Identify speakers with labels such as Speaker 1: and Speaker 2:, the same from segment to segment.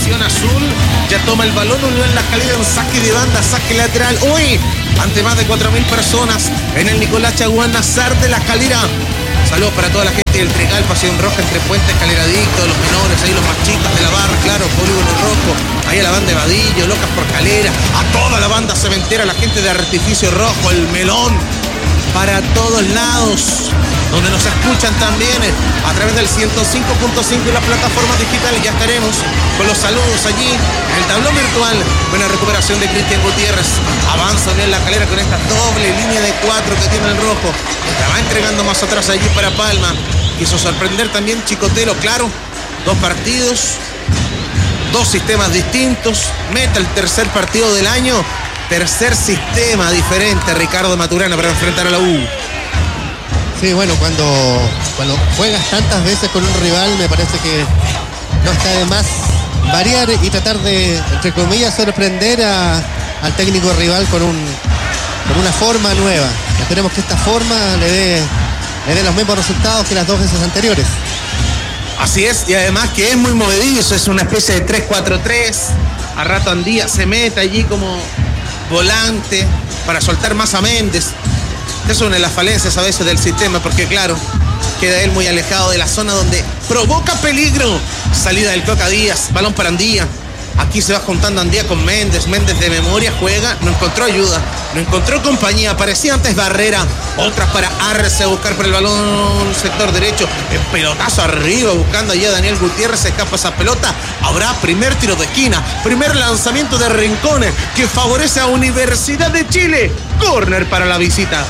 Speaker 1: formación azul. Ya toma el balón Unión La Calera en saque de banda, saque lateral. Hoy, ante más de 4.000 personas en el Nicolás Chaguán Nazar de La Calera. Saludos para toda la gente del Trigal, Pasión Roja, Entre Puentes, Calera Adicto, los menores, ahí los más chicos de la barra, claro, Polígono Rojo, ahí a la banda de Vadillo, Locas por Calera, a toda la banda cementera, la gente de Artificio Rojo, el Melón, para todos lados, donde nos escuchan también a través del 105.5 y las plataformas digitales. Ya estaremos con los saludos allí en el tablón virtual. Buena recuperación de Cristian Gutiérrez. Avanza Unión La Calera con esta doble línea de 4 que tiene el rojo. La va entregando más atrás allí para Palma. Quiso sorprender también Chicotelo, claro. 2 partidos, 2 sistemas distintos. Meta el tercer partido del año. Tercer sistema diferente, Ricardo Maturana, para enfrentar a la U.
Speaker 2: Sí, bueno, cuando juegas tantas veces con un rival, me parece que no está de más variar y tratar de, entre comillas, sorprender al técnico rival con una forma nueva. Esperemos que esta forma le dé los mismos resultados que las 2 veces anteriores.
Speaker 1: Así es, y además que es muy movedizo, es una especie de 3-4-3. A rato Andía se mete allí como volante para soltar más a Méndez. Es una de las falencias a veces del sistema, porque claro, queda él muy alejado de la zona donde provoca peligro. Salida del Coca Díaz, balón para Andía. Aquí se va juntando Andía con Méndez. Méndez de memoria juega, no encontró ayuda, no encontró compañía. Aparecía antes Barrera, otras para Arce a buscar por el balón sector derecho. El pelotazo arriba buscando allá a Daniel Gutiérrez. Se escapa esa pelota. Habrá primer tiro de esquina, primer lanzamiento de Rincón que favorece a Universidad de Chile. Córner para la visita.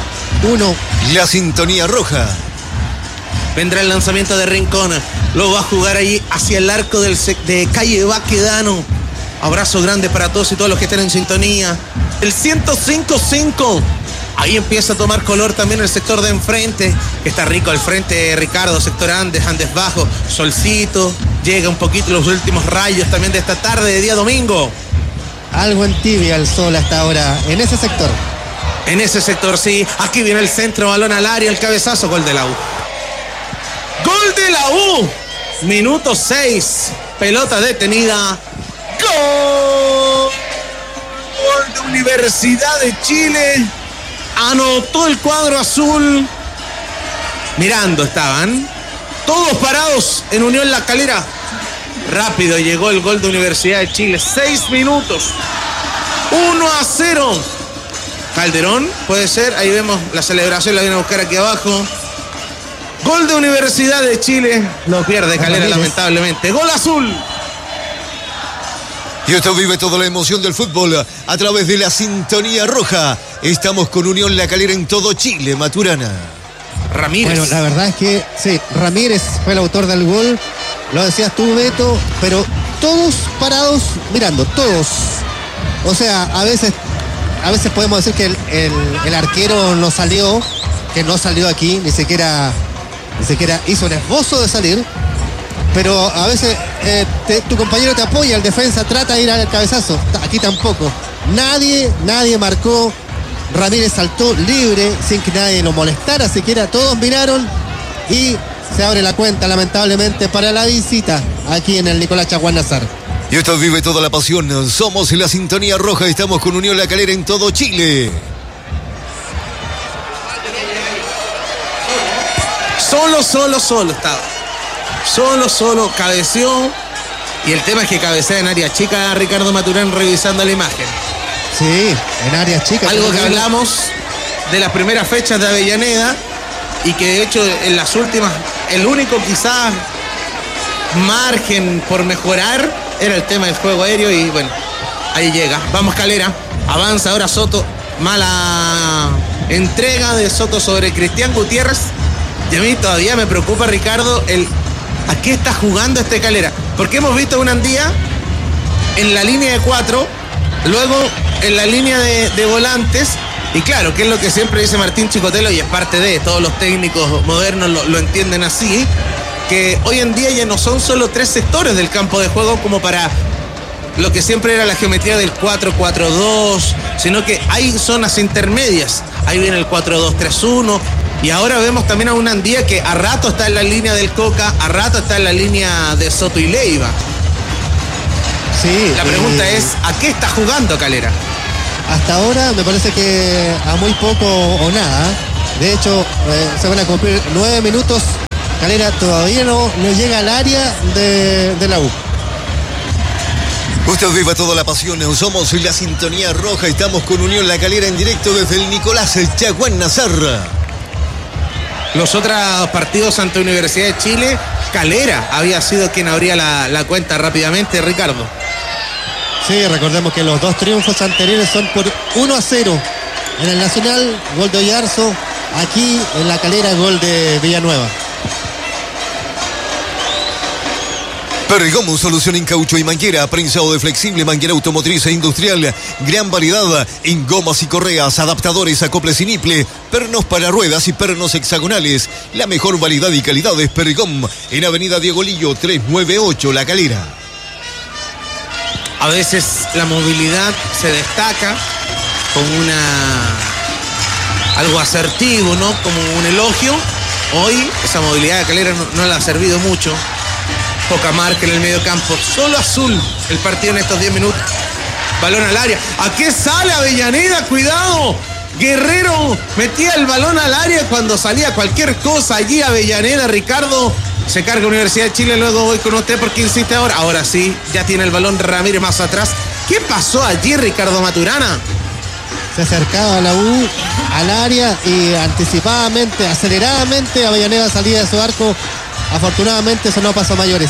Speaker 3: La sintonía roja.
Speaker 1: Vendrá el lanzamiento de Rincón. Lo va a jugar ahí hacia el arco de Calle Baquedano. Abrazo grande para todos y todos los que estén en sintonía. El 105.5. Ahí empieza a tomar color también el sector de enfrente. Que está rico al frente, Ricardo. Sector Andes bajo. Solcito. Llega un poquito los últimos rayos también de esta tarde de día domingo.
Speaker 2: Algo en tibia el sol hasta ahora en ese sector.
Speaker 1: En ese sector, sí. Aquí viene el centro, balón al área, el cabezazo, gol de la U. ¡Gol de la U! Minuto 6. Pelota detenida. ¡Gol! Gol de Universidad de Chile. Anotó el cuadro azul. Mirando estaban. Todos parados en Unión La Calera. Rápido llegó el gol de Universidad de Chile. 6 minutos. 1-0. Calderón, puede ser. Ahí vemos la celebración, la viene a buscar aquí abajo. Gol de Universidad de Chile. Lo pierde Calera, lamentablemente. Gol azul.
Speaker 3: Y esto vive toda la emoción del fútbol a través de la sintonía roja. Estamos con Unión La Calera en todo Chile, Maturana.
Speaker 1: Ramírez.
Speaker 2: Bueno, la verdad es que sí, Ramírez fue el autor del gol. Lo decías tú, Beto, pero todos parados mirando, todos. O sea, a veces podemos decir que el arquero no salió, que no salió aquí, ni siquiera hizo un esbozo de salir, pero a veces tu compañero te apoya, el defensa trata de ir al cabezazo. Aquí tampoco. Nadie marcó. Ramírez saltó libre sin que nadie lo molestara siquiera. Todos miraron y se abre la cuenta, lamentablemente, para la visita aquí en el Nicolás Chaguán Nazar.
Speaker 3: Y esto vive toda la pasión. Somos la sintonía roja. Estamos con Unión La Calera en todo Chile.
Speaker 1: Solo estaba. Solo cabeció. Y el tema es que cabecea en área chica, Ricardo Maturán revisando la imagen.
Speaker 2: Sí, en área chica.
Speaker 1: Algo que hablamos de las primeras fechas de Avellaneda y que de hecho en las últimas, el único quizás margen por mejorar era el tema del juego aéreo y bueno, ahí llega. Vamos Calera, avanza ahora Soto, mala entrega de Soto sobre Cristian Gutiérrez. Y a mí todavía me preocupa, Ricardo, ¿a qué está jugando este Calera? Porque hemos visto a un Andía en la línea de 4, luego en la línea de volantes, y claro, que es lo que siempre dice Martín Chicotelo, y es parte de todos los técnicos modernos lo entienden así, que hoy en día ya no son solo 3 sectores del campo de juego como para lo que siempre era la geometría del 4-4-2, sino que hay zonas intermedias. Ahí viene el 4-2-3-1, y ahora vemos también a un Andía que a rato está en la línea del Coca, a rato está en la línea de Soto y Leiva.
Speaker 2: Sí.
Speaker 1: La pregunta es, ¿a qué está jugando Calera?
Speaker 2: Hasta ahora me parece que a muy poco o nada. De hecho, se van a cumplir 9 minutos. Calera todavía no llega al área de la U.
Speaker 3: Usted viva toda la pasión, somos la Sintonía Roja, estamos con Unión La Calera en directo desde el Nicolás El Chaguán Nazarra.
Speaker 1: Los otros partidos ante Universidad de Chile, Calera había sido quien abría la cuenta rápidamente, Ricardo.
Speaker 2: Sí, recordemos que los 2 triunfos anteriores son por 1-0. En el Nacional, gol de Oyarzo. Aquí en La Calera, gol de Villanueva.
Speaker 3: Pergamo, solución en caucho y manguera, prensado de flexible, manguera automotriz e industrial, gran variedad en gomas y correas, adaptadores, acoples y niple, pernos para ruedas y pernos hexagonales. La mejor variedad y calidad es Pergam, en Avenida Diego Lillo 398, La Calera.
Speaker 1: A veces la movilidad se destaca con algo asertivo, ¿no? Como un elogio. Hoy esa movilidad de Calera no le ha servido mucho. Poca marca en el medio campo. Solo azul el partido en estos 10 minutos. Balón al área. ¿A qué sale Avellaneda? ¡Cuidado! Guerrero metía el balón al área cuando salía cualquier cosa. Allí Avellaneda, Ricardo. Se carga Universidad de Chile. Luego voy con usted porque insiste ahora. Ahora sí, ya tiene el balón Ramírez más atrás. ¿Qué pasó allí, Ricardo Maturana?
Speaker 2: Se acercaba la U al área y anticipadamente, aceleradamente, Avellaneda salía de su arco. Afortunadamente eso no pasó a mayores.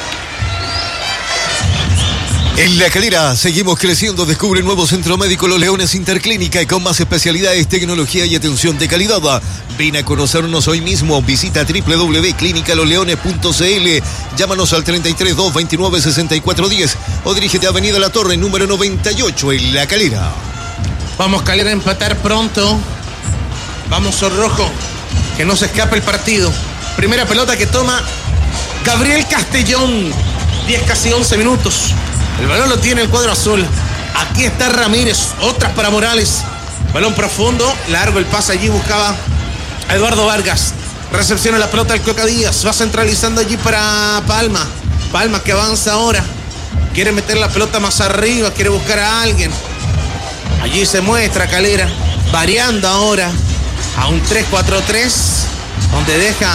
Speaker 3: En La Calera seguimos creciendo. Descubre el nuevo Centro Médico Los Leones Interclínica y con más especialidades, tecnología y atención de calidad. Ven a conocernos hoy mismo. Visita www.clinicalosleones.cl. Llámanos al 33 229 6410 o dirígete a Avenida La Torre, número 98 en La Calera.
Speaker 1: Vamos Calera a empatar pronto. Vamos Zorrojo. Que no se escape el partido. Primera pelota que toma Gabriel Castellón. 10 casi 11 minutos. El balón lo tiene el cuadro azul. Aquí está Ramírez. Otras para Morales. Balón profundo. Largo el pase allí. Buscaba a Eduardo Vargas. Recepciona la pelota el Coca Díaz. Va centralizando allí para Palma. Palma que avanza ahora. Quiere meter la pelota más arriba. Quiere buscar a alguien. Allí se muestra Calera. Variando ahora a un 3-4-3. Donde deja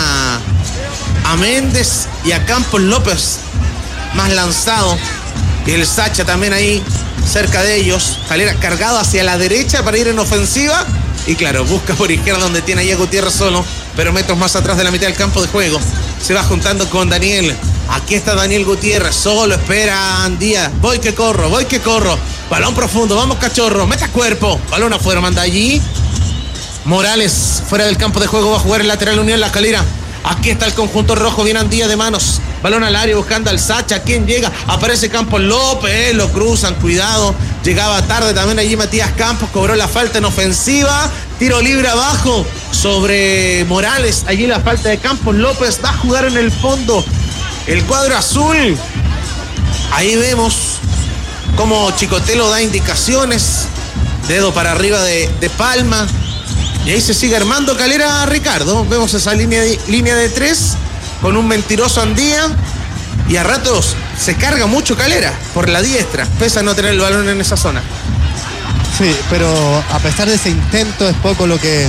Speaker 1: a Méndez y a Campos López más lanzado. Y el Sacha también ahí cerca de ellos. Calera cargado hacia la derecha para ir en ofensiva. Y claro, busca por izquierda donde tiene ahí a Gutiérrez solo. Pero metros más atrás de la mitad del campo de juego. Se va juntando con Daniel. Aquí está Daniel Gutiérrez. Solo espera Andía. Voy que corro. Balón profundo. Vamos cachorro. Meta cuerpo. Balón afuera. Manda allí. Morales fuera del campo de juego. Va a jugar el lateral Unión La Calera. Aquí está el conjunto rojo. Viene Andía de manos. Balón al área buscando al Sacha. ¿Quién llega? Aparece Campos López. Lo cruzan. Cuidado. Llegaba tarde también allí Matías Campos. Cobró la falta en ofensiva. Tiro libre abajo sobre Morales. Allí la falta de Campos López. Va a jugar en el fondo el cuadro azul. Ahí vemos cómo Chicotelo da indicaciones. Dedo para arriba de Palma. Y ahí se sigue armando Calera, Ricardo. Vemos esa línea de 3 con un mentiroso Andía. Y a ratos se carga mucho Calera por la diestra. Pese a no tener el balón en esa zona.
Speaker 2: Sí, pero a pesar de ese intento es poco lo que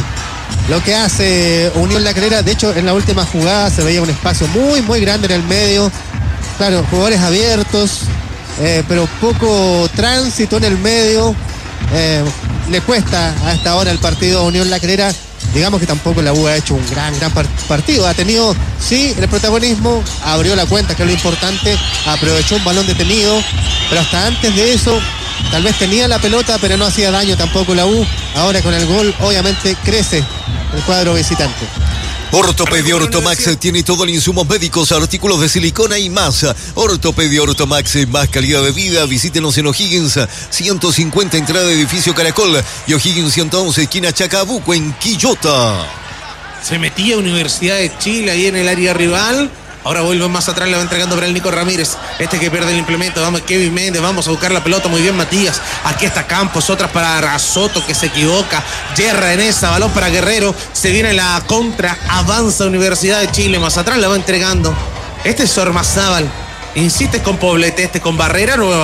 Speaker 2: hace Unión La Calera. De hecho, en la última jugada se veía un espacio muy, muy grande en el medio. Claro, jugadores abiertos, pero poco tránsito en el medio. Le cuesta a esta hora el partido a Unión La Calera. Digamos que tampoco la U ha hecho un gran partido. Ha tenido, sí, el protagonismo, abrió la cuenta, que es lo importante, aprovechó un balón detenido, pero hasta antes de eso, tal vez tenía la pelota, pero no hacía daño tampoco la U. Ahora con el gol, obviamente, crece el cuadro visitante.
Speaker 3: Ortopedia Ortomax tiene todo el insumos médicos, artículos de silicona y más. Ortopedia Ortomax, más calidad de vida. Visítenos en O'Higgins 150, entrada de edificio Caracol, y O'Higgins 111, esquina Chacabuco, en Quillota.
Speaker 1: Se metía Universidad de Chile ahí en el área rival. Ahora vuelve más atrás, le va entregando para el Nico Ramírez. Que pierde el implemento. Vamos, Kevin Méndez. Vamos a buscar la pelota. Muy bien, Matías. Aquí está Campos. Otras para Soto, que se equivoca. Yerra en esa. Balón para Guerrero. Se viene la contra. Avanza Universidad de Chile. Más atrás la va entregando. Este es Sormazábal. Insiste con Poblete. Con Barrera.